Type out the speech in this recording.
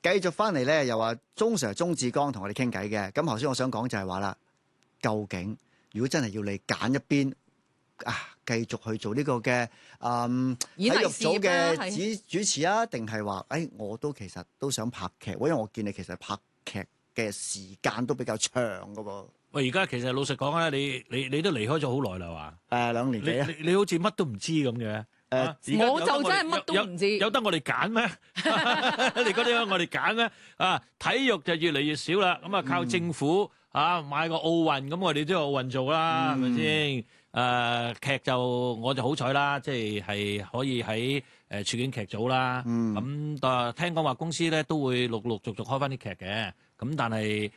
繼續翻嚟咧，又話鐘 Sir 鐘志剛同我哋傾偈嘅。咁頭先我想講就係話啦，究竟如果真係要你揀一邊繼續去做呢個嘅體育組嘅主持啊，定係話我都其實都想拍劇，因為我見你其實拍劇嘅時間都比較長㗎喎。 喂，而家其實老實講咧，你都離開咗好耐啦，係嘛？ 2年幾啊？ 你好似乜都唔知咁嘅。 我就真係乜都唔知。 有得我哋揀咩？你覺得我哋揀咩？體育就越嚟越少啦。咁靠政府買個奧運，咁我哋都有奧運做啦，係咪先？劇就我就好彩啦，即係可以喺處境劇組啦。咁聽講話公司咧都會陸陸續續開翻啲劇嘅。咁但係